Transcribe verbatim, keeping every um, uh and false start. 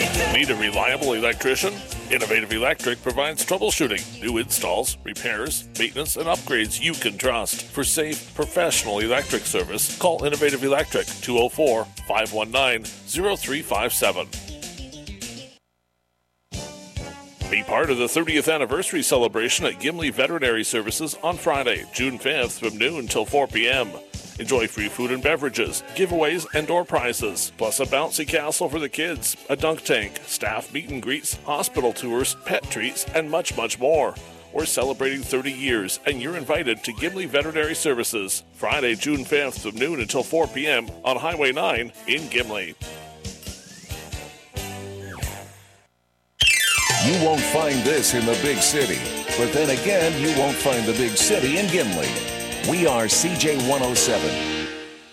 Need a reliable electrician? Innovative Electric provides troubleshooting, new installs, repairs, maintenance, and upgrades you can trust. For safe, professional electric service, call Innovative Electric, two oh four, five one nine, oh three five seven. Be part of the thirtieth anniversary celebration at Gimli Veterinary Services on Friday, June fifth from noon till four p.m. Enjoy free food and beverages, giveaways, and door prizes, plus a bouncy castle for the kids, a dunk tank, staff meet and greets, hospital tours, pet treats, and much, much more. We're celebrating thirty years, and you're invited to Gimli Veterinary Services, Friday, June fifth from noon until four p.m. on Highway nine in Gimli. You won't find this in the big city, but then again, you won't find the big city in Gimli. We are C J one oh seven.